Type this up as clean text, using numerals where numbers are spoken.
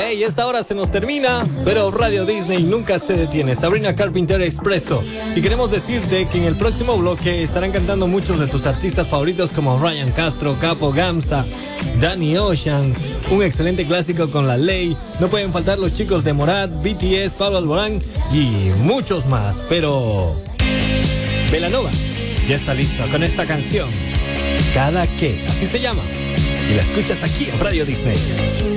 Hey, esta hora se nos termina, pero Radio Disney nunca se detiene. Sabrina Carpenter Expresso. Y queremos decirte que en el próximo bloque estarán cantando muchos de tus artistas favoritos como Ryan Castro, Capo Gamsa, Danny Ocean, un excelente clásico con La Ley. No pueden faltar los chicos de Morat, BTS, Pablo Alborán y muchos más. Pero Belanova ya está listo con esta canción, Cada Que, así se llama. Y la escuchas aquí en Radio Disney.